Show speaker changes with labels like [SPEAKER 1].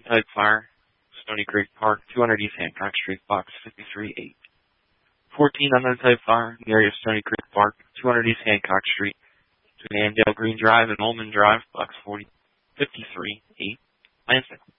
[SPEAKER 1] Type Fire, Stony Creek Park, 200 East Hancock Street, Box 53-8. 14 unknown type fire in the area of Stony Creek Park, 200 East Hancock Street, between Andale Green Drive and Ullman Drive, Box 53-8. Lansing.